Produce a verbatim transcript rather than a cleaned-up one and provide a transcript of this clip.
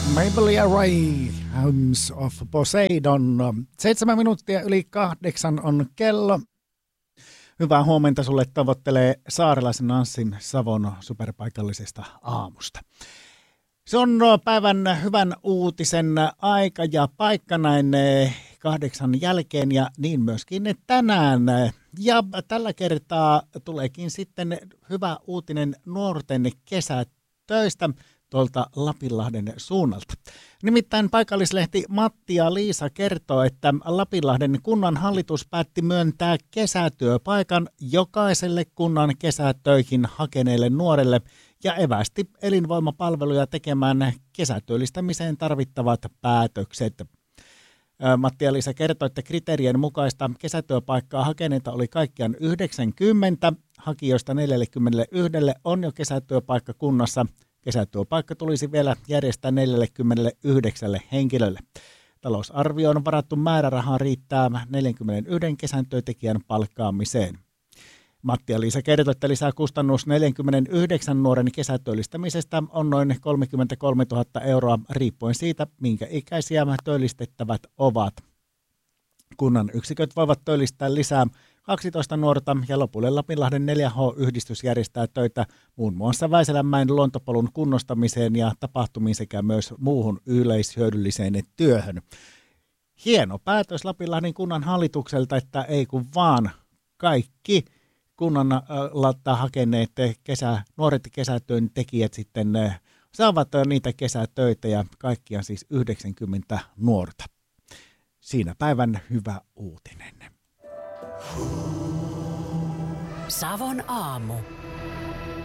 Maybelline Ray, Homes of Poseidon. Seitsemän minuuttia yli kahdeksan on kello. Hyvää huomenta sulle tavoittelee saarelaisen Anssin Savon superpaikallisesta aamusta. Se on päivän hyvän uutisen aika ja paikka näin kahdeksan jälkeen ja niin myöskin tänään. Ja tällä kertaa tuleekin sitten hyvä uutinen nuorten kesätöistä tuolta Lapinlahden suunnalta. Nimittäin paikallislehti Matti ja Liisa kertoo, että Lapinlahden kunnan hallitus päätti myöntää kesätyöpaikan jokaiselle kunnan kesätöihin hakeneelle nuorelle ja evästi elinvoimapalveluja tekemään kesätyöllistämiseen tarvittavat päätökset. Matti ja Liisa kertoi, että kriteerien mukaista kesätyöpaikkaa hakeneita oli kaikkiaan yhdeksänkymmentä, hakijoista neljäkymmentäyksi on jo kesätyöpaikka kunnassa. Kesätyöpaikka tulisi vielä järjestää neljäkymmentäyhdeksän henkilölle. Talousarvioon varattu määräraha riittää neljänkymmenenyhden kesätyötekijän palkkaamiseen. Matti ja Liisa kertoi, että lisäkustannus neljänkymmenenyhdeksän nuoren kesätyöllistämisestä on noin kolmekymmentäkolmetuhatta euroa riippuen siitä, minkä ikäisiä työllistettävät ovat. Kunnan yksiköt voivat työllistää lisää kaksitoista nuorta ja lopulle Lapinlahden neljä H-yhdistys järjestää töitä muun muassa Väisälänmäen luontopolun kunnostamiseen ja tapahtumiin sekä myös muuhun yleishyödylliseen työhön. Hieno päätös Lapinlahden kunnan hallitukselta, että ei kun vaan kaikki kunnan latta hakeneet kesä, nuoret kesätyöntekijät sitten saavat niitä kesätöitä ja kaikkiaan siis yhdeksänkymmentä nuorta. Siinä päivän hyvä uutinen. Savon aamu.